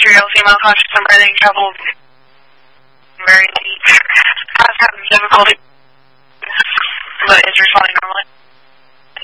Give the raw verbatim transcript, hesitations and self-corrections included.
material, female conscious and breathing, trouble, very deep, has having difficulty